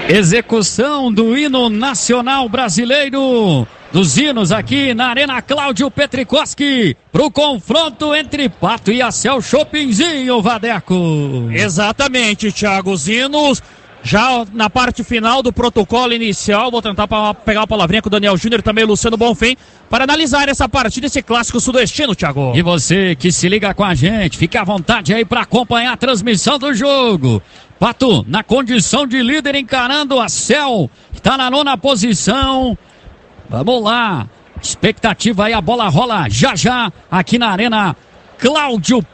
Execução do hino nacional brasileiro, dos hinos aqui na Arena Cláudio Petrikoski, pro confronto entre Pato e Acel Chopinzinho, Vadeco. Exatamente, Thiago, os hinos já na parte final do protocolo inicial. Vou tentar pegar a palavrinha com o Daniel Júnior e também o Luciano Bonfim para analisar essa partida, esse clássico sudestino, Thiago. E você que se liga com a gente, fique à vontade aí para acompanhar a transmissão do jogo. Pato, na condição de líder, encarando a Acel, que está na 9ª posição. Vamos lá, expectativa aí, a bola rola já aqui na Arena Cláudio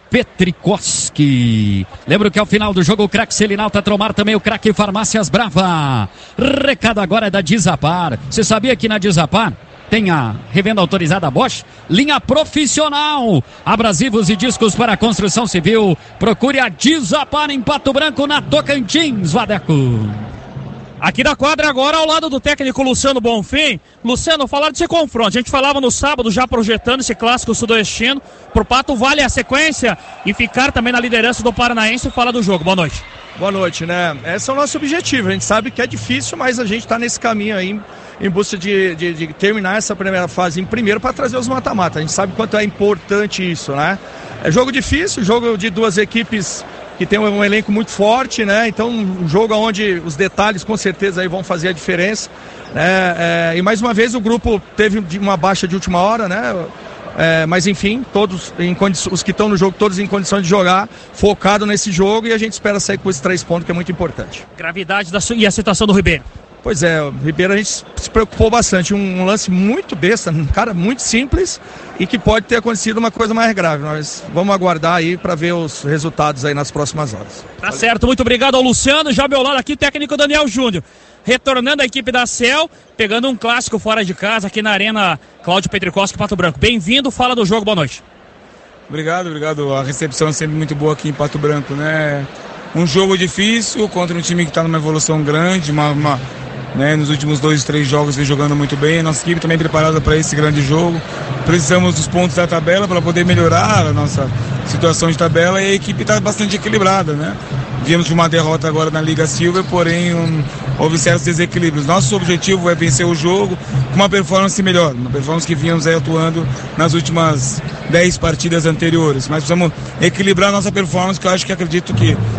Petrikoski. Lembro que ao final do jogo o craque Selinal Tatromar, também o craque Farmácias Brava. Recado agora é da Dizapar. Você sabia que na Dizapar tem a revenda autorizada Bosch? Linha profissional, abrasivos e discos para construção civil. Procure a Dizapar em Pato Branco, na Tocantins, Vadeco. Aqui na quadra agora, ao lado do técnico Luciano Bonfim. Luciano, falar desse confronto. A gente falava no sábado, já projetando esse clássico sudoestino. Pro Pato vale a sequência e ficar também na liderança do Paranaense. Fala do jogo. Boa noite. Boa noite, né? Esse é o nosso objetivo. A gente sabe que é difícil, mas a gente está nesse caminho aí em busca de terminar essa primeira fase em primeiro para trazer os mata-mata. A gente sabe quanto é importante isso, né? É jogo difícil, jogo de duas equipes que tem um elenco muito forte, né? Então um jogo onde os detalhes com certeza aí vão fazer a diferença, né? E mais uma vez o grupo teve uma baixa de última hora, né? Mas enfim, todos os que estão no jogo, todos em condição de jogar, focado nesse jogo, e a gente espera sair com esses 3 pontos, que é muito importante. Gravidade e a situação do Ribeiro. Pois é, o Ribeiro a gente se preocupou bastante, um lance muito besta, um cara muito simples e que pode ter acontecido uma coisa mais grave. Nós vamos aguardar aí para ver os resultados aí nas próximas horas. Tá certo, muito obrigado ao Luciano. Já ao meu lado aqui o técnico Daniel Júnior, retornando à equipe da Acel, pegando um clássico fora de casa aqui na Arena Cláudio Petrikoski, Pato Branco. Bem-vindo, fala do jogo, boa noite. Obrigado. A recepção é sempre muito boa aqui em Pato Branco, né? Um jogo difícil contra um time que está numa evolução grande, né, nos últimos 2, 3 jogos vem jogando muito bem. Nossa equipe também preparada para esse grande jogo. Precisamos dos pontos da tabela para poder melhorar a nossa situação de tabela, e a equipe está bastante equilibrada, né? Viemos de uma derrota agora na Liga Silver, porém houve certos desequilíbrios. Nosso objetivo é vencer o jogo com uma performance melhor, uma performance que vínhamos aí atuando nas últimas 10 partidas anteriores. Mas precisamos equilibrar a nossa performance, que eu acredito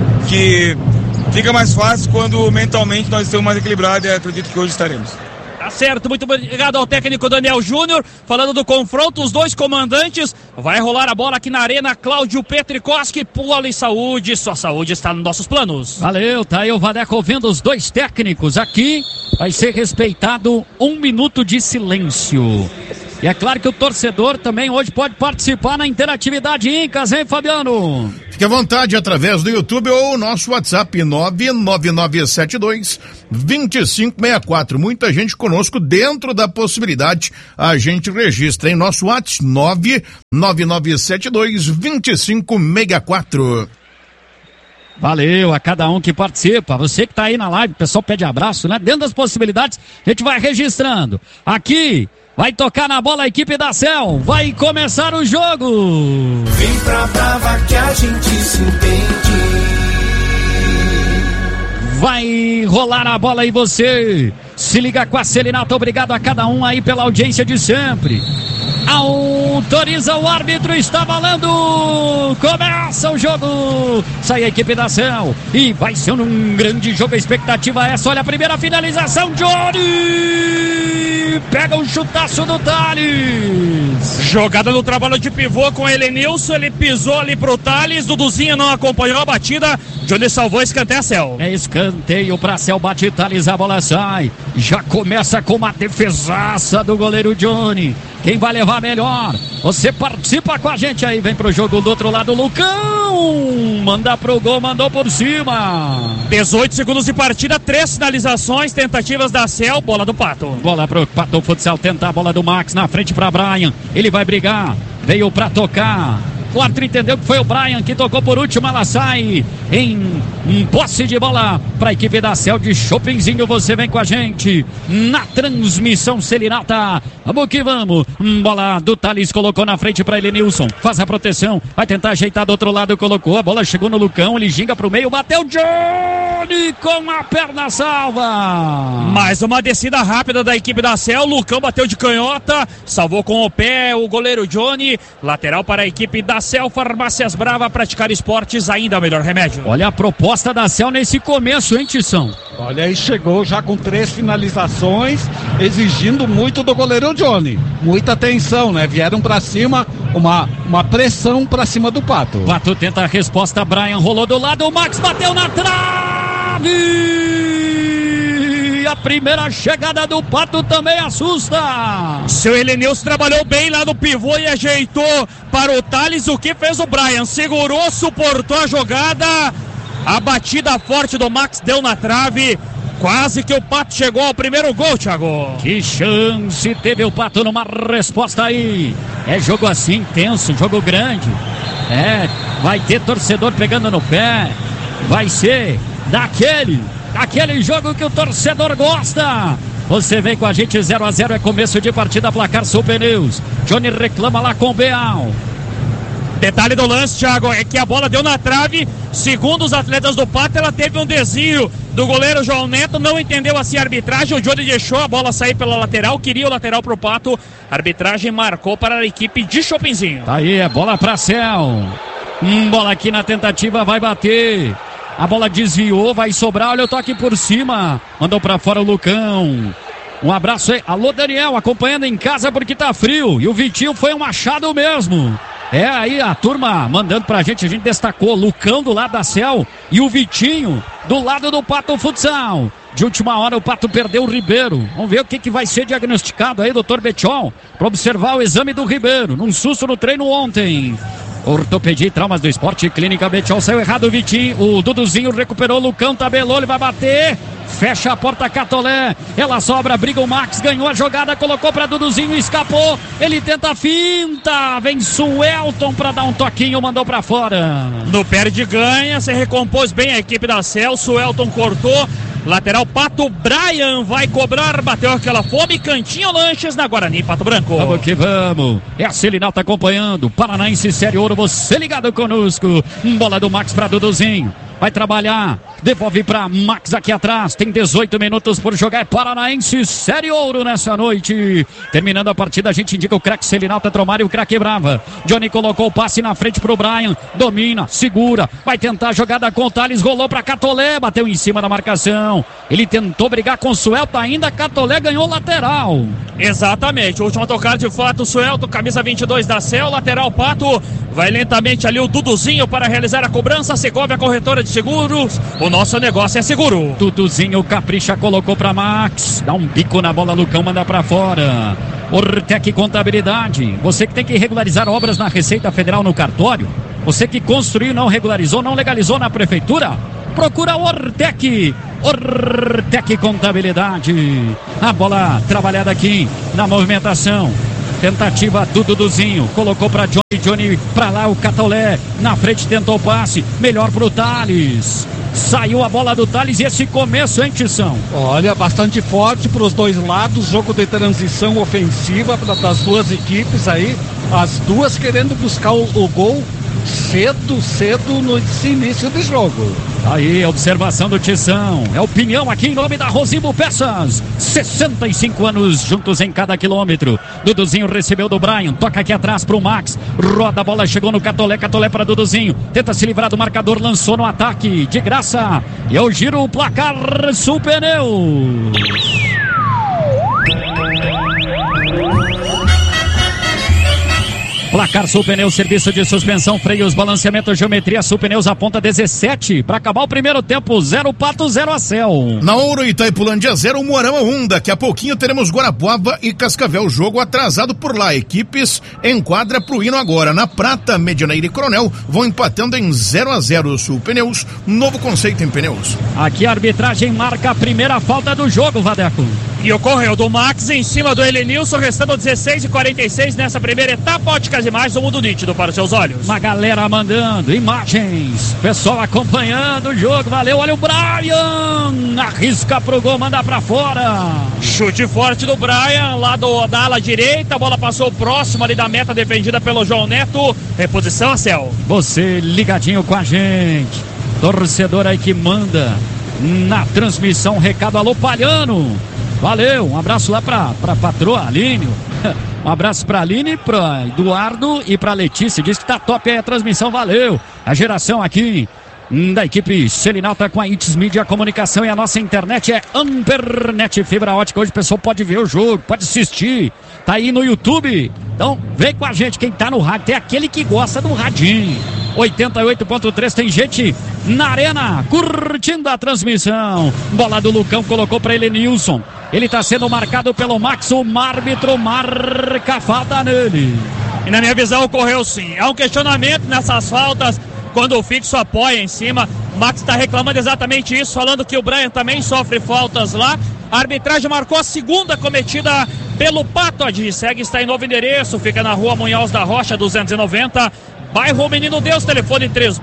que fica mais fácil quando mentalmente nós estamos mais equilibrados, e acredito que hoje estaremos. Tá certo, muito obrigado ao técnico Daniel Júnior. Falando do confronto, os dois comandantes. Vai rolar a bola aqui na Arena Cláudio Petrikoski. Pula e saúde, sua saúde está nos nossos planos. Valeu, tá aí o Vadeco ouvindo os dois técnicos. Aqui vai ser respeitado 1 minuto de silêncio. E é claro que o torcedor também hoje pode participar na interatividade Incas, hein, Fabiano? Fique à vontade através do YouTube ou nosso WhatsApp 99972-2564. Muita gente conosco, dentro da possibilidade a gente registra em nosso WhatsApp 99972-2564. Valeu a cada um que participa. Você que tá aí na live, o pessoal pede abraço, né? Dentro das possibilidades, a gente vai registrando. Aqui vai tocar na bola a equipe da Acel. Vai começar o jogo. Vem pra Brava que a gente se entende. Vai rolar a bola e você se liga com a Celinato. Obrigado a cada um aí pela audiência de sempre. Autoriza o árbitro, está valendo. Começa o jogo. Sai a equipe da Acel e vai ser um grande jogo. A expectativa é essa. Olha a primeira finalização, Johnny. Pega um chutaço do Thales. Jogada no trabalho de pivô com ele, Nilson. Ele pisou ali pro Thales. Duduzinho não acompanhou a batida. Johnny salvou, escanteio a Acel. É escanteio pra Acel, bate Thales, a bola sai. Já começa com uma defesaça do goleiro Johnny. Quem vai levar melhor? Você participa com a gente aí. Vem pro jogo do outro lado, Lucão. Manda pro gol, mandou por cima. 18 segundos de partida, 3 finalizações, tentativas da Acel, bola do Pato. Bola pro Pato Futsal, tentar a bola do Max na frente pra Brian. Ele vai brigar, veio pra tocar. O árbitro entendeu que foi o Brian que tocou por último. Ela sai em posse de bola para a equipe da Cel de Chopinzinho. Você vem com a gente na transmissão Selinata. Vamos que vamos. Bola do Thales, colocou na frente para Elenilson. Faz a proteção, vai tentar ajeitar do outro lado, colocou. A bola chegou no Lucão, ele ginga pro meio, bateu Johnny com a perna salva. Mais uma descida rápida da equipe da Cel. Lucão bateu de canhota, salvou com o pé o goleiro Johnny. Lateral para a equipe da Cel. Farmácias Brava, praticar esportes ainda é o melhor remédio. Olha a proposta da Cel nesse começo, hein, Tição? Olha, aí chegou já com 3 finalizações, exigindo muito do goleiro Johnny. Muita atenção, né? Vieram pra cima, uma pressão pra cima do Pato. Pato tenta a resposta, Brian rolou do lado, o Max bateu na trave! A primeira chegada do Pato também assusta. Seu Elenilson trabalhou bem lá no pivô e ajeitou para o Thales. O que fez o Brian? Segurou, suportou a jogada. A batida forte do Max deu na trave. Quase que o Pato chegou ao primeiro gol, Thiago. Que chance teve o Pato numa resposta aí. É jogo assim, tenso, jogo grande. Vai ter torcedor pegando no pé. Vai ser daquele jogo que o torcedor gosta. Você vem com a gente, 0-0, é começo de partida, placar Sul Pneus. Johnny reclama lá com o Beal. Detalhe do lance, Thiago, é que a bola deu na trave. Segundo os atletas do Pato, ela teve um desvio do goleiro João Neto. Não entendeu assim a arbitragem. O Johnny deixou a bola sair pela lateral. Queria o lateral pro Pato. A arbitragem marcou para a equipe de Chopinzinho. Tá aí, é bola pra Cel. Bola aqui na tentativa, vai bater. A bola desviou, vai sobrar. Olha o toque por cima. Mandou pra fora o Lucão. Um abraço aí. Alô, Daniel, acompanhando em casa porque tá frio. E o Vitinho foi um achado mesmo. Aí a turma mandando pra gente, a gente destacou Lucão do lado da Cel e o Vitinho do lado do Pato Futsal. De última hora o Pato perdeu o Ribeiro. Vamos ver o que vai ser diagnosticado aí, doutor Betiol, para observar o exame do Ribeiro, num susto no treino ontem. Ortopedia e Traumas do Esporte, Clínica Betiol, saiu errado o Vitinho, o Duduzinho recuperou, o Lucão tabelou, ele vai bater, fecha a porta Catolé, ela sobra, briga o Max, ganhou a jogada, colocou pra Duduzinho, escapou, ele tenta a finta, vem Suelton pra dar um toquinho, mandou pra fora. No perde ganha, se recompôs bem a equipe da Cel, Suelton cortou, lateral Pato, Brian vai cobrar, bateu aquela fome, Cantinho Lanches na Guarani, Pato Branco. Vamos que vamos, é a Selinata acompanhando, Paranaense Série Ouro, você ligado conosco, bola do Max pra Duduzinho. Vai trabalhar, devolve para Max aqui atrás, tem 18 minutos por jogar, é Paranaense Série Ouro nessa noite. Terminando a partida, a gente indica o craque Selinata Tromar e o craque Brava. Johnny colocou o passe na frente pro Brian, domina, segura, vai tentar a jogada com o Thales, rolou para Catolé, bateu em cima da marcação. Ele tentou brigar com o Suelton ainda, Catolé ganhou lateral. Exatamente, última tocada de fato, o Suelton, camisa 22 da Cel, lateral Pato, vai lentamente ali o Duduzinho para realizar a cobrança, Segovia corretora de seguros, o nosso negócio é seguro. Duduzinho capricha, colocou pra Max, dá um bico na bola, Lucão manda pra fora. Ortec Contabilidade, você que tem que regularizar obras na Receita Federal no cartório, você que construiu, não regularizou, não legalizou na prefeitura, procura Ortec Contabilidade. A bola trabalhada aqui na movimentação. Tentativa do Duduzinho, colocou pra Johnny pra lá o Catolé, na frente tentou o passe, melhor pro Thales, saiu a bola do Thales e esse começo, hein, Tição? Olha, bastante forte pros dois lados, jogo de transição ofensiva das duas equipes aí, as duas querendo buscar o gol cedo nesse início de jogo. Aí, observação do Tição, é opinião aqui em nome da Rosimbo Peças, 65 anos juntos em cada quilômetro. Duduzinho recebeu do Brian, toca aqui atrás pro Max, roda a bola, chegou no Catolé para Duduzinho, tenta se livrar do marcador, lançou no ataque, de graça, e eu giro o placar Sul Pneus. Placar Sul Pneus, serviço de suspensão, freios, balanceamento, geometria. Sul Pneus aponta 17 para acabar o primeiro tempo, 0 Pato, 0 a Cel. Na Ouro Itaipulândia 0, Moarama 1. Daqui a pouquinho teremos Guarapuava e Cascavel, jogo atrasado por lá. Equipes em quadra pro hino agora. Na Prata, Medianeira e Coronel vão empatando em 0 a 0. Sul Pneus, novo conceito em pneus. Aqui a arbitragem marca a primeira falta do jogo, Vadeco. E ocorreu do Max em cima do Elenilson, restando 16:46 nessa primeira etapa. Óticas Imagem, o mundo nítido para os seus olhos. Uma galera mandando imagens, pessoal acompanhando o jogo, valeu, olha o Brian, arrisca pro gol, manda pra fora. Chute forte do Brian, lá da ala direita, a bola passou próximo ali da meta defendida pelo João Neto. Reposição, Acel. Você ligadinho com a gente, torcedor aí que manda na transmissão, recado, alô Palhano. Valeu, um abraço lá pra patroa Aline, um abraço pra Aline, pra Eduardo e pra Letícia, diz que tá top aí a transmissão, valeu. A geração aqui da equipe Selinal tá com a Ites Mídia Comunicação e a nossa internet é Ampernet Fibra Ótica. Hoje o pessoal pode ver o jogo, pode assistir, tá aí no YouTube, então vem com a gente, quem tá no rádio, tem aquele que gosta do radinho. 88.3, tem gente na arena curtindo a transmissão. Bola do Lucão, colocou para Elenilson. Ele está sendo marcado pelo Max, o árbitro marca a falta nele. E na minha visão ocorreu sim. Há um questionamento nessas faltas quando o fixo apoia em cima. O Max está reclamando exatamente isso, falando que o Brian também sofre faltas lá. A arbitragem marcou a segunda cometida pelo Pato. A segue, está em novo endereço, fica na rua Munhoz da Rocha 290. Bairro Menino Deus, telefone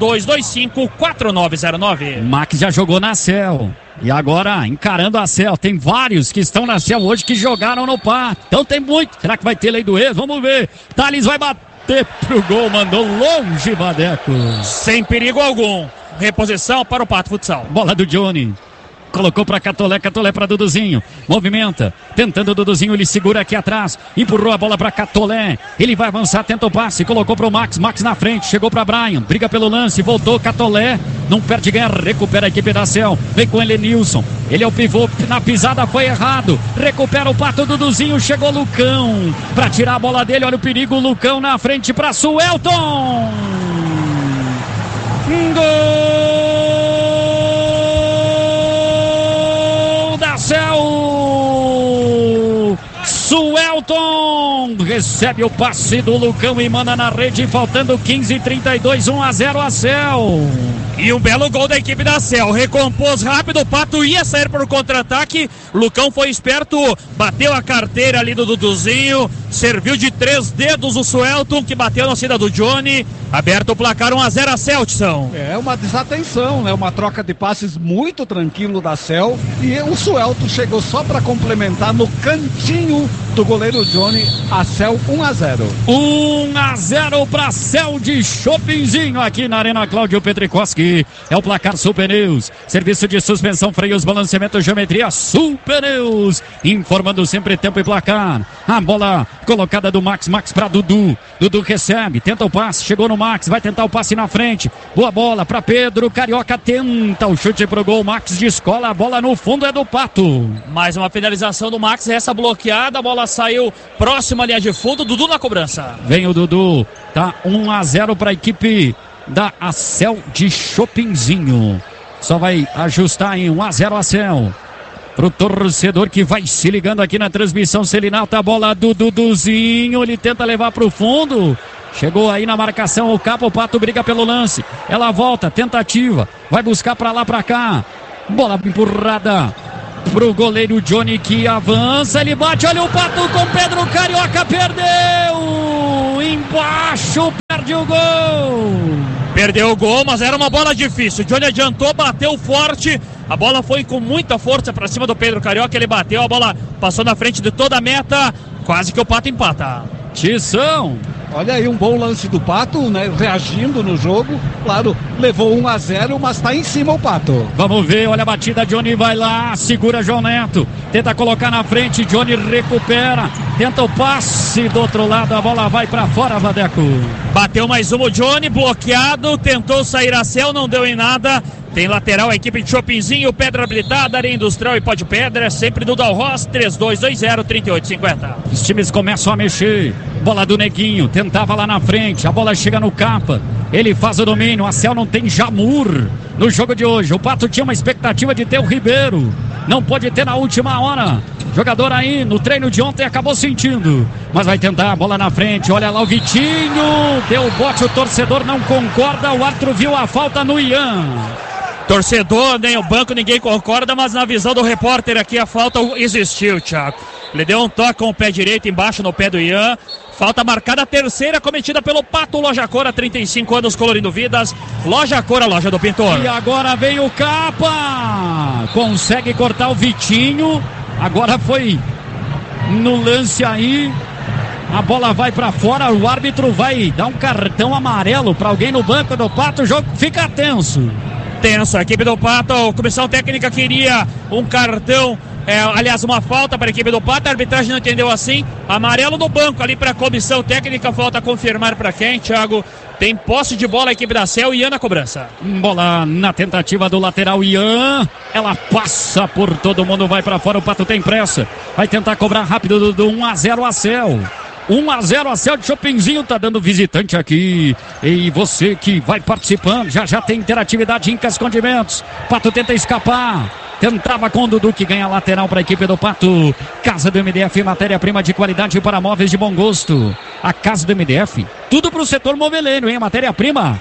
3225-4909. Max já jogou na Cel e agora encarando a Cel. Tem vários que estão na Cel hoje que jogaram no Pato. Então tem muito. Será que vai ter lei do ex? Vamos ver. Thales vai bater pro gol, mandou longe, Vadeco. Sem perigo algum. Reposição para o Pato Futsal. Bola do Johnny. Colocou para Catolé, Catolé para Duduzinho, movimenta, tentando o Duduzinho, ele segura aqui atrás, empurrou a bola para Catolé, ele vai avançar, tenta o passe, colocou para o Max, Max na frente, chegou para Brian, briga pelo lance, voltou Catolé, não perde, ganha, recupera a equipe da Cel, vem com ele Nilson, ele é o pivô, na pisada foi errado, recupera o Pato, Duduzinho, chegou Lucão, para tirar a bola dele, olha o perigo, Lucão na frente para Suelton, gol! Suelton recebe o passe do Lucão e manda na rede, faltando 15:32, 1-0 a Cel. E um belo gol da equipe da Cel, recompôs rápido, o Pato ia sair para o contra-ataque, Lucão foi esperto, bateu a carteira ali do Duduzinho, serviu de 3 dedos o Suelton, que bateu na saída do Johnny, aberto o placar 1-0 a Celtição. É uma desatenção, né? Uma troca de passes muito tranquilo da Cel, e o Suelton chegou só para complementar no cantinho do goleiro Johnny. A Cel 1-0. 1-0 para Cel de Chopinzinho aqui na Arena Cláudio Petrikowski. É o placar Super News. Serviço de suspensão, freios, balanceamento, geometria Super News. Informando sempre tempo e placar. A bola colocada do Max, Max para Dudu. Dudu recebe, tenta o passe, chegou no Max, vai tentar o passe na frente. Boa bola para Pedro, Carioca tenta o chute pro gol. Max descola, a bola no fundo é do Pato. Mais uma finalização do Max, essa bloqueada, a bola saiu próxima à linha de fundo, Dudu na cobrança. Vem o Dudu, tá 1-0 para a equipe da Cel de Chopinzinho. Só vai ajustar em 1-0 a Cel. Pro torcedor que vai se ligando aqui na transmissão Selinal, tá a bola do Duduzinho, ele tenta levar pro fundo. Chegou aí na marcação o Capo, o Pato briga pelo lance. Ela volta, tentativa, vai buscar pra lá, pra cá. Bola empurrada pro goleiro Johnny que avança, ele bate, olha o Pato com Pedro Carioca, perdeu! Embaixo, perde o gol! Perdeu o gol, mas era uma bola difícil. Johnny adiantou, bateu forte. A bola foi com muita força para cima do Pedro Carioca. Ele bateu, a bola passou na frente de toda a meta. Quase que o Pato empata. Tição! Olha aí um bom lance do Pato, né? Reagindo no jogo. Claro, levou 1-0, mas tá em cima o Pato. Vamos ver, olha a batida, Johnny vai lá, segura João Neto, tenta colocar na frente, Johnny recupera, tenta o passe do outro lado, a bola vai pra fora, Vadeco. Bateu mais um o Johnny, bloqueado, tentou sair a Cel, não deu em nada. Tem lateral a equipe de Chopinzinho, Pedra Habilitada, Areia Industrial e Pó de Pedra, sempre do Dalros, 3220-3850. Os times começam a mexer, bola do Neguinho, tentava lá na frente, a bola chega no Capa, ele faz o domínio, a Cel não tem Jamur no jogo de hoje, o Pato tinha uma expectativa de ter o Ribeiro, não pode ter na última hora, jogador aí no treino de ontem acabou sentindo, mas vai tentar a bola na frente, olha lá o Vitinho, deu bote, o torcedor não concorda, o árbitro viu a falta no Ian. Torcedor, nem o banco, ninguém concorda, mas na visão do repórter aqui a falta existiu, Thiago. Ele deu um toque com o pé direito embaixo no pé do Ian. Falta marcada, a terceira cometida pelo Pato. Loja Cor, há 35 anos colorindo vidas. Loja Cor, a loja do pintor. E agora vem o Capa. Consegue cortar o Vitinho. Agora foi no lance aí. A bola vai pra fora. O árbitro vai dar um cartão amarelo pra alguém no banco do Pato. O jogo fica tenso. Tenso, a equipe do Pato. A comissão técnica queria um cartão. Aliás, uma falta para a equipe do Pato, a arbitragem não entendeu assim. Amarelo no banco ali para a comissão técnica, falta confirmar para quem, Thiago? Tem posse de bola a equipe da Cel, Ian na cobrança. Bola na tentativa do lateral Ian, ela passa por todo mundo, vai para fora, o Pato tem pressa. Vai tentar cobrar rápido do 1-0 a Cel. 1-0 a Cel de Chopinzinho, tá dando visitante aqui. E você que vai participando, já tem interatividade em Condimentos. Pato tenta escapar. Tentava com o Dudu, que ganha lateral para a equipe do Pato. Casa do MDF, matéria-prima de qualidade para móveis de bom gosto. A Casa do MDF, tudo para o setor moveleiro, hein? Matéria-prima,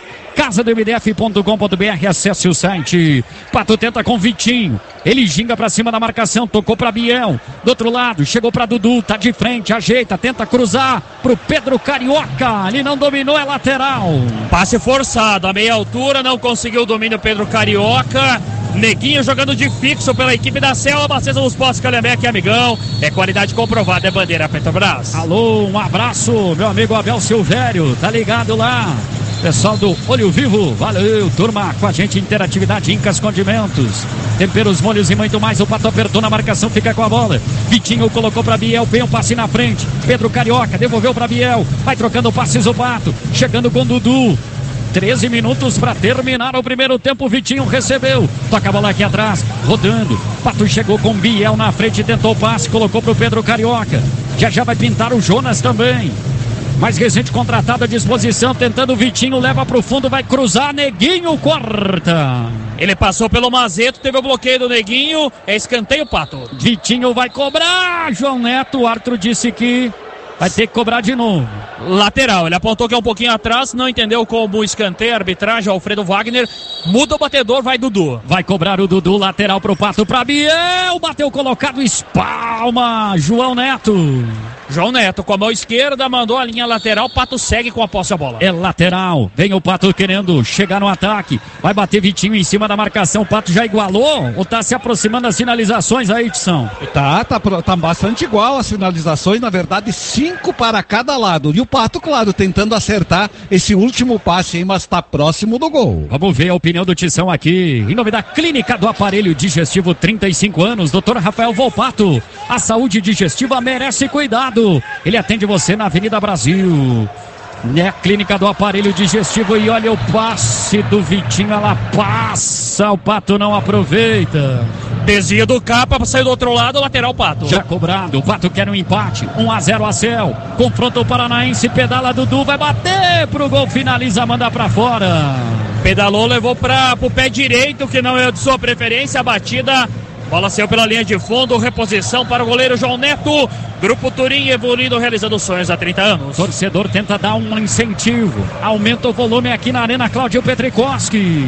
casadomdf.com.br, acesse o site. Pato tenta com Vitinho, ele ginga para cima da marcação, tocou para Biel, do outro lado, chegou para Dudu, tá de frente, ajeita, tenta cruzar pro Pedro Carioca, ele não dominou, é lateral. Passe forçado, a meia altura, não conseguiu o domínio Pedro Carioca. Neguinho jogando de fixo pela equipe da Cel, abastecendo os postos Calhambeque, amigão. É qualidade comprovada, é bandeira Petrobras. Alô, um abraço, meu amigo Abel Silvério, tá ligado lá? Pessoal do Olho Vivo, valeu, turma, com a gente, interatividade, Incas Condimentos, temperos, molhos e muito mais. O Pato apertou na marcação, fica com a bola. Vitinho colocou pra Biel, vem um passe na frente. Pedro Carioca devolveu pra Biel, vai trocando passes o Pato, chegando com Dudu. 13 minutos para terminar o primeiro tempo. Vitinho recebeu, toca a bola aqui atrás, rodando. Pato chegou com Biel na frente, tentou o passe, colocou pro Pedro Carioca. Já vai pintar o Jonas também. Mais recente contratado à disposição, tentando o Vitinho, leva pro fundo, vai cruzar, Neguinho corta. Ele passou pelo Mazeto, teve o bloqueio do Neguinho, é escanteio, Pato. Vitinho vai cobrar, João Neto, o árbitro disse que vai ter que cobrar de novo. Lateral, ele apontou que é um pouquinho atrás, não entendeu como escanteio, arbitragem, Alfredo Wagner, muda o batedor, vai Dudu. Vai cobrar o Dudu, lateral pro Pato, pra Biel, bateu colocado, espalma, João Neto. João Neto com a mão esquerda, mandou a linha lateral, Pato segue com a posse da bola. É lateral, vem o Pato querendo chegar no ataque, vai bater Vitinho em cima da marcação, o Pato já igualou ou tá se aproximando das finalizações aí, Tição? Tá bastante igual as finalizações, na verdade 5 para cada lado, e o Pato, claro, tentando acertar esse último passe, hein, mas tá próximo do gol. Vamos ver a opinião do Tição aqui, em nome da Clínica do Aparelho Digestivo, 35 anos, Dr. Rafael Volpato, a saúde digestiva merece cuidado. Ele atende você na Avenida Brasil, né? Clínica do Aparelho Digestivo. E olha o passe do Vitinho, ela passa, o Pato não aproveita. Desvio do Capa, saiu do outro lado, lateral Pato. Já cobrado, o Pato quer um empate, 1-0 a Cel. Confronta o Paranaense, pedala Dudu, vai bater pro gol, finaliza, manda pra fora. Pedalou, levou pro pé direito, que não é de sua preferência, a batida. Bola saiu pela linha de fundo, reposição para o goleiro João Neto. Grupo Turim evoluindo, realizando sonhos há 30 anos. Torcedor tenta dar um incentivo, aumenta o volume aqui na Arena Cláudio Petrikowski.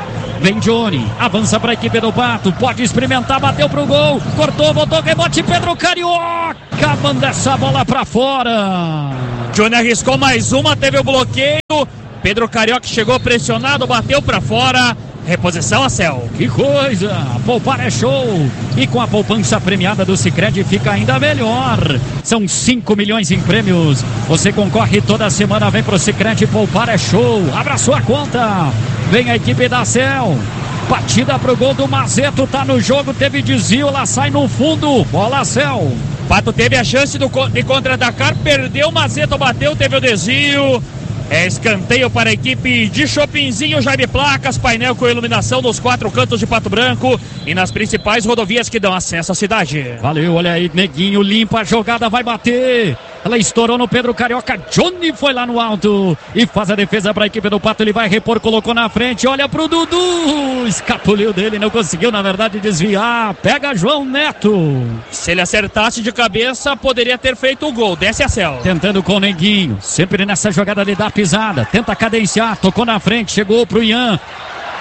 Vem Johnny, avança para a equipe do Pato, pode experimentar, bateu pro gol, cortou, voltou, rebote, Pedro Carioca, manda essa bola para fora. Johnny arriscou mais uma, teve o bloqueio, Pedro Carioca chegou pressionado, bateu para fora. Reposição a Cel. Que coisa, poupar é show. E com a poupança premiada do Sicredi fica ainda melhor. São 5 milhões em prêmios. Você concorre toda semana, vem pro Sicredi, poupar é show. Abra sua conta. Vem a equipe da Cel. Batida pro gol do Mazeto, tá no jogo, teve desvio, ela sai no fundo. Bola Cel. Pato teve a chance de contra-atacar, perdeu, Mazeto bateu, teve o desvio. É escanteio para a equipe de Chopinzinho, Jaime Placas, painel com iluminação nos 4 cantos de Pato Branco e nas principais rodovias que dão acesso à cidade. Valeu, olha aí, Neguinho limpa a jogada, vai bater. Ela estourou no Pedro Carioca, Johnny foi lá no alto e faz a defesa para a equipe do Pato, ele vai repor, colocou na frente, olha pro Dudu, escapuliu dele, não conseguiu na verdade desviar, pega João Neto. Se ele acertasse de cabeça, poderia ter feito o gol, desce a Cel. Tentando com o Neguinho, sempre nessa jogada de dar pisada, tenta cadenciar, tocou na frente, chegou pro Ian.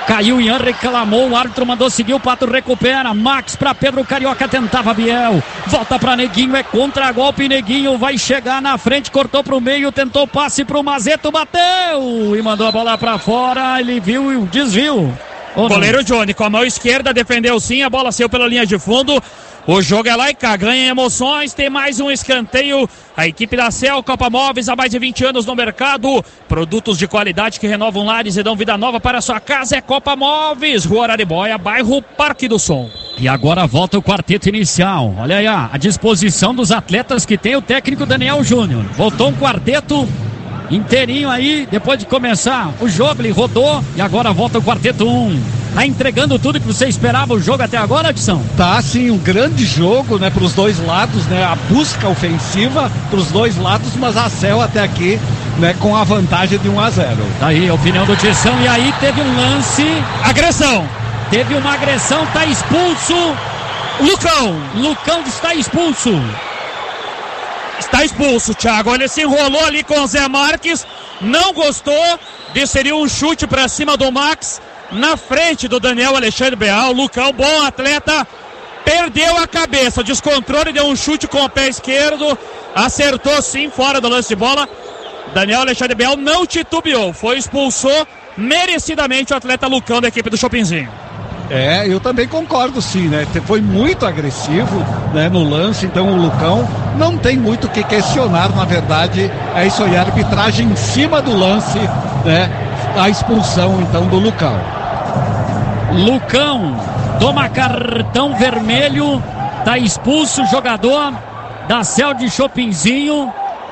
Caiu, Ian reclamou, o árbitro mandou seguir, o Pato recupera. Max pra Pedro Carioca, tentava Biel. Volta pra Neguinho, é contra-golpe. Neguinho vai chegar na frente, cortou pro meio, tentou passe pro Mazeto, bateu e mandou a bola pra fora. Ele viu e desviou. O goleiro Johnny com a mão esquerda defendeu sim, a bola saiu pela linha de fundo. O jogo é lá e cá, ganha emoções, tem mais um escanteio. A equipe da Cell Copa Móveis há mais de 20 anos no mercado. Produtos de qualidade que renovam lares e dão vida nova para a sua casa é Copa Móveis. Rua Araribóia, bairro Parque do Som. E agora volta o quarteto inicial. Olha aí a disposição dos atletas que tem o técnico Daniel Júnior. Voltou um quarteto inteirinho aí, depois de começar o jogo, ele rodou e agora volta o quarteto 1. Tá entregando tudo que você esperava o jogo até agora, Edson? Tá, sim, um grande jogo, né, pros dois lados, né, a busca ofensiva pros dois lados, mas a Cell até aqui, né, com a vantagem de 1-0. Tá aí a opinião do Tição, e aí teve um lance, agressão. Teve uma agressão, tá expulso. Lucão está expulso. Está expulso, Thiago. Ele se enrolou ali com o Zé Marques, não gostou, desceria um chute pra cima do Max, na frente do Daniel Alexandre Beal. Lucão, bom atleta, perdeu a cabeça, descontrole, deu um chute com o pé esquerdo, acertou sim, fora do lance de bola. Daniel Alexandre Beal não titubeou, expulsou merecidamente o atleta Lucão da equipe do Chopinzinho. Eu também concordo sim, né? Foi muito agressivo, né, no lance, então o Lucão não tem muito o que questionar, na verdade, é isso aí, a arbitragem em cima do lance, né? A expulsão então do Lucão. Lucão toma cartão vermelho, tá expulso o jogador da Cell de Chopinzinho.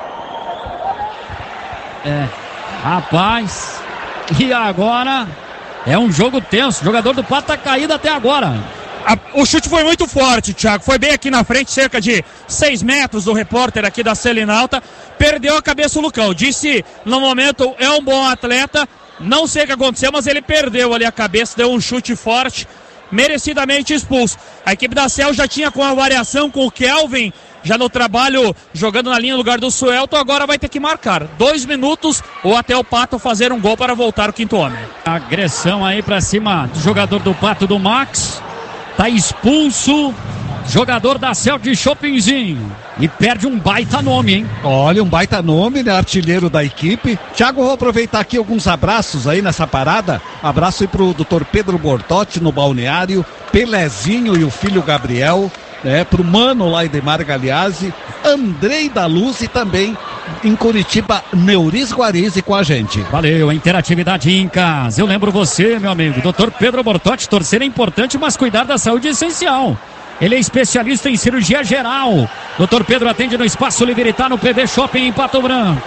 Rapaz, e agora é um jogo tenso, o jogador do Pato tá caído até agora. O chute foi muito forte, Thiago, foi bem aqui na frente, cerca de 6 metros do repórter aqui da Selinalta, perdeu a cabeça o Lucão, disse no momento é um bom atleta, não sei o que aconteceu, mas ele perdeu ali a cabeça, deu um chute forte, merecidamente expulso. A equipe da Cell já tinha com a variação com o Kelvin, já no trabalho, jogando na linha no lugar do Suelton, agora vai ter que marcar 2 minutos ou até o Pato fazer um gol para voltar o quinto homem. Agressão aí pra cima do jogador do Pato, do Max, tá expulso, jogador da Cell de Chopinzinho, e perde um baita nome, hein? Olha, um baita nome, né? Artilheiro da equipe. Thiago, vou aproveitar aqui alguns abraços aí nessa parada. Abraço aí pro Dr. Pedro Bortotti no balneário, Pelezinho e o filho Gabriel, pro Mano lá, Edemar Galeazzi, Andrei da Luz e também em Curitiba, Neuriz Guarizi com a gente. Valeu, a interatividade em casa. Eu lembro você, meu amigo, Dr. Pedro Bortotti, torcer é importante, mas cuidar da saúde é essencial. Ele é especialista em cirurgia geral. Dr. Pedro atende no Espaço Libertar, no PV Shopping em Pato Branco.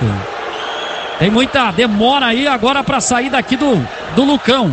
Tem muita demora aí agora para sair daqui do Lucão.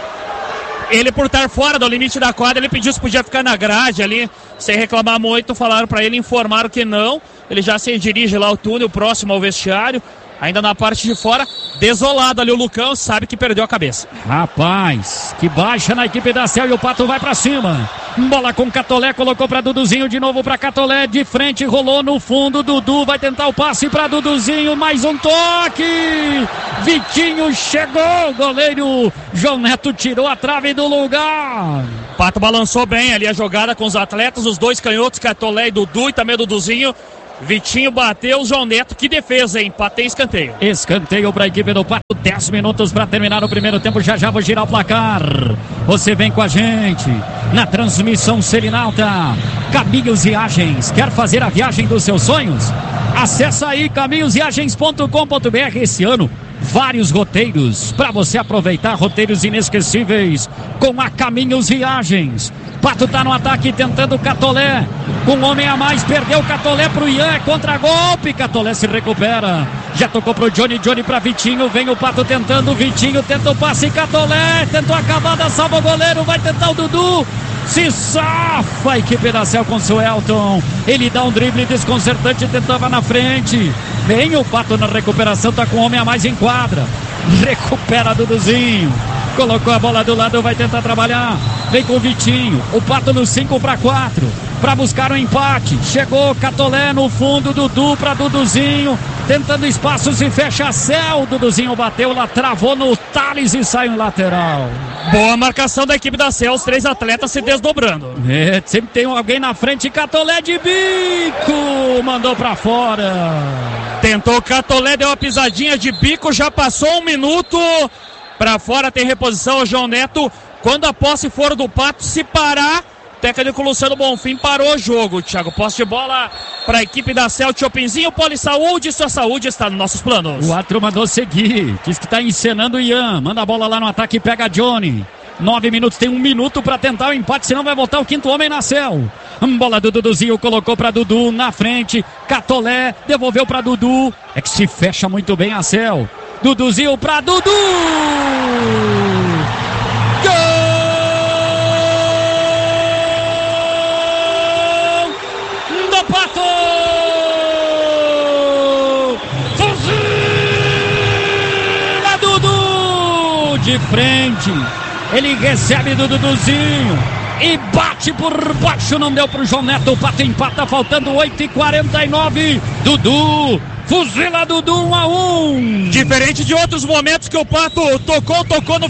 Ele, por estar fora do limite da quadra, ele pediu se podia ficar na grade ali, sem reclamar muito. Falaram para ele, informaram que não. Ele já se dirige lá ao túnel, próximo ao vestiário. Ainda na parte de fora, desolado ali o Lucão, sabe que perdeu a cabeça. Rapaz, que baixa na equipe da Cell e o Pato vai pra cima. Bola com Catolé, colocou pra Duduzinho, de novo pra Catolé, de frente, rolou no fundo, Dudu vai tentar o passe pra Duduzinho, mais um toque. Vitinho chegou, goleiro João Neto tirou a trave do lugar. Pato balançou bem ali a jogada com os atletas, os dois canhotos, Catolé e Dudu, e também o Duduzinho. Vitinho bateu, João Neto, que defesa, hein? Pato em escanteio. Escanteio para a equipe do Pato, 10 minutos para terminar o primeiro tempo, já vou girar o placar. Você vem com a gente na transmissão Selinalta. Caminhos Viagens, quer fazer a viagem dos seus sonhos? Acesse aí caminhosviagens.com.br. Esse ano, vários roteiros para você aproveitar, roteiros inesquecíveis com a Caminhos Viagens. Pato tá no ataque tentando o Catolé, com um homem a mais, perdeu o Catolé pro Ian, é contra-golpe, Catolé se recupera, já tocou pro Johnny pra Vitinho, vem o Pato tentando, Vitinho tenta o passe, Catolé tentou a cavada, salva o goleiro, vai tentar o Dudu, se safa a equipe da Cell com o Suelton, ele dá um drible desconcertante, tentava na frente, vem o Pato na recuperação, tá com um homem a mais em quadra, recupera Duduzinho, colocou a bola do lado, vai tentar trabalhar, vem com o Vitinho, o Pato no 5-4, para buscar o empate, chegou Catolé no fundo, Dudu para Duduzinho, tentando espaço, se fecha a Céu. Duduzinho bateu, lá travou no Thales e sai em lateral. Boa marcação da equipe da Céu, os 3 atletas se desdobrando. Sempre tem alguém na frente, Catolé de bico, mandou pra fora. Tentou Catolé, deu uma pisadinha de bico, já passou 1 minuto. Pra fora tem reposição, o João Neto. Quando a posse for do Pato, se parar, o técnico Luciano Bonfim parou o jogo. Thiago, posse de bola para a equipe da Céu. Chopinzinho, Polisaúde, sua saúde está nos nossos planos. O Atro mandou seguir, diz que está encenando o Ian. Manda a bola lá no ataque e pega Johnny. 9 minutos, tem 1 minuto para tentar o empate, senão vai voltar o 5º homem na Céu. Bola do Duduzinho, colocou para Dudu na frente. Catolé, devolveu para Dudu. É que se fecha muito bem a Céu. Duduzinho para Dudu. Gol do Pato. Fuzila Dudu de frente. Ele recebe do Duduzinho e bate por baixo, não deu pro João Neto. O Pato empata, faltando 8h49. Dudu fuzila Dudu 1-1. Diferente de outros momentos que o Pato tocou,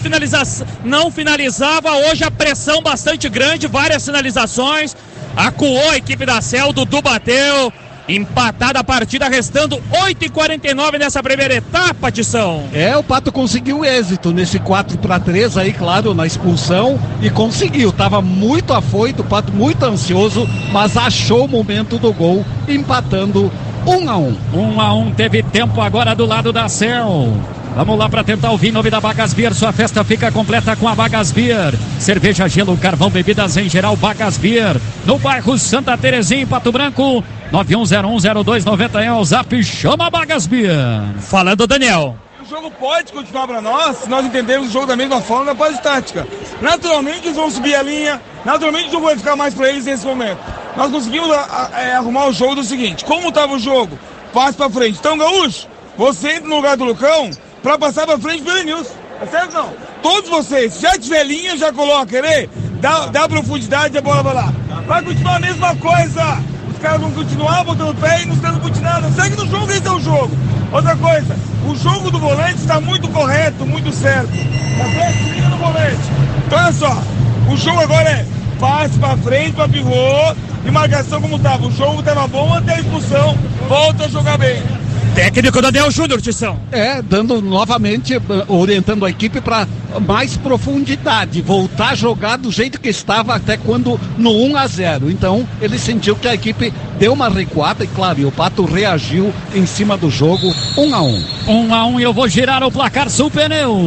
não finalizava. Hoje a pressão bastante grande, várias finalizações. Acuou a equipe da Céu, Dudu bateu. Empatada a partida, restando 8h49 nessa primeira etapa, Tição. O Pato conseguiu êxito nesse 4-3 aí, claro, na expulsão, e conseguiu. Tava muito afoito, o Pato muito ansioso, mas achou o momento do gol, empatando 1-1. 1-1, teve tempo agora do lado da Céu. Vamos lá para tentar ouvir em nome da Bagas Beer. Sua festa fica completa com a Bagas Beer. Cerveja, gelo, carvão, bebidas em geral, Bagas Beer. No bairro Santa Terezinha, em Pato Branco. 91010290 é o zap. Chama a Bagas Beer. Falando, Daniel. O jogo pode continuar para nós se nós entendermos o jogo da mesma forma na fase tática. Naturalmente eles vão subir a linha. Naturalmente o jogo vai ficar mais para eles nesse momento. Nós conseguimos arrumar o jogo do seguinte. Como estava o jogo? Passe para frente. Então, Gaúcho, você entra no lugar do Lucão para passar para frente pelo Nilson. Tá certo não? Todos vocês, se já tiver linha, já coloca, querer? Dá profundidade e a bola vai lá. Vai continuar a mesma coisa. Os caras vão continuar botando o pé e não estando butinado. Segue no jogo, esse é o jogo. Outra coisa, o jogo do volante está muito correto, muito certo. Tá certo? Liga no volante. Então olha só, o jogo agora é passe para frente, para pivô e marcação como estava. O jogo estava bom até a expulsão. Volta a jogar bem. Técnico Daniel Júnior, Tição. Dando novamente, orientando a equipe para mais profundidade, voltar a jogar do jeito que estava até quando no 1-0. Então ele sentiu que a equipe deu uma recuada e claro, e o Pato reagiu em cima do jogo. 1-1. 1-1 e eu vou girar o placar Sul Pneus.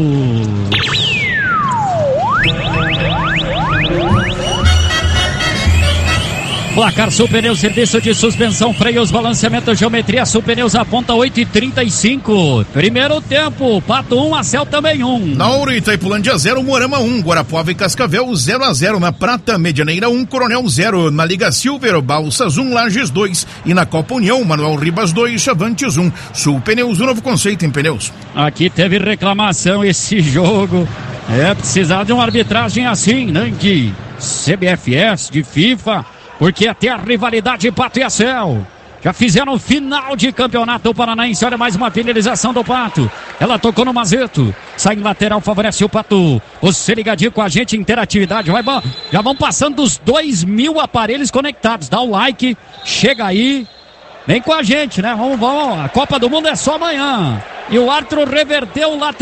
Placar Sul Pneus, serviço de suspensão, freios, balanceamento, geometria. Sul Pneus aponta 8h35. Primeiro tempo, Pato 1, a Céu também 1. Nauro, Itaipulândia 0, Moarama 1, Guarapuava e Cascavel 0-0. Na Prata, Medianeira 1, Coronel 0. Na Liga Silver, Balsas 1, Lages 2. E na Copa União, Manuel Ribas 2, Chavantes 1. Sul Pneus, o novo conceito em pneus. Aqui teve reclamação esse jogo. Precisar de uma arbitragem assim, né? De CBFS, de FIFA. Porque até a rivalidade Pato e a Céu já fizeram final de campeonato paranaense. Olha mais uma finalização do Pato. Ela tocou no Mazeto. Sai em lateral, favorece o Pato. Você ligadinho com a gente, interatividade. Já vão passando dos 2.000 aparelhos conectados. Dá o like, chega aí. Vem com a gente, né? Vamos. A Copa do Mundo é só amanhã. E o árbitro reverteu o lateral.